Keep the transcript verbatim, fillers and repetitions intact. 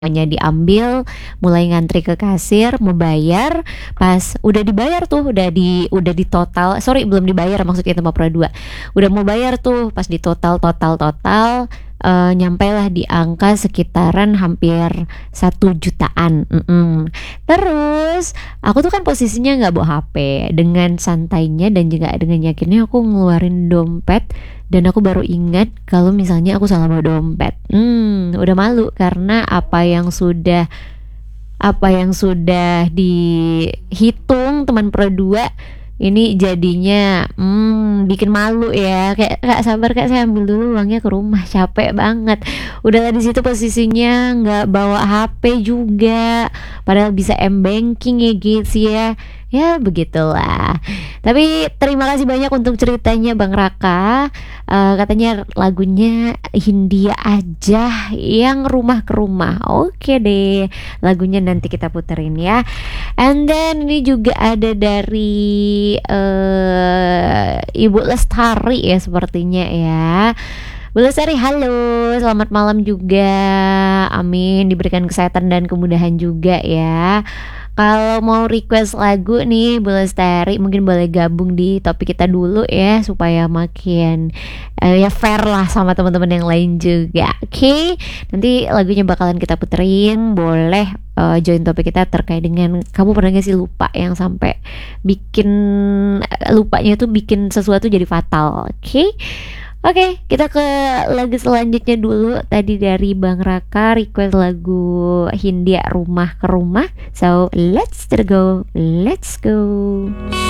Nya diambil, mulai ngantri ke kasir, mau bayar, pas udah dibayar tuh, udah di udah ditotal sorry belum dibayar maksudnya sama Pro dua, udah mau bayar tuh, pas ditotal total total, eee, nyampailah di angka sekitaran hampir satu jutaan, mhm. Terus, aku tuh kan posisinya nggak bawa hape, dengan santainya dan juga dengan yakinnya aku ngeluarin dompet, dan aku baru ingat kalau misalnya aku salah bawa dompet. Mmm, udah malu karena apa yang sudah apa yang sudah dihitung teman Pro dua, ini jadinya, mmm, bikin malu ya, kayak, "Kak, sabar Kak, saya ambil dulu uangnya ke rumah, capek banget." Udahlah di situ posisinya nggak bawa hape juga, padahal bisa m-banking ya, guys, ya. Ya begitulah. Tapi terima kasih banyak untuk ceritanya Bang Raka, eee, katanya lagunya Hindia aja yang Rumah ke Rumah. Oke deh, lagunya nanti kita puterin ya. And then ini juga ada dari, eee, Ibu Lestari ya sepertinya ya. Bu Lestari, halo, selamat malam juga, amin diberikan kesehatan dan kemudahan juga ya. Kalau mau request lagu nih Bu Lestari mungkin boleh gabung di topik kita dulu ya, supaya makin, eee, ya fair lah sama teman-teman yang lain juga, oke? Nanti lagunya bakalan kita puterin, boleh, eee, join topik kita terkait dengan kamu pernah nggak sih lupa yang sampai bikin eee, lupanya tuh bikin sesuatu jadi fatal, oke? Oke, kita ke lagu selanjutnya dulu, tadi dari Bang Raka request lagu Hindia Rumah ke Rumah, so let's go let's go.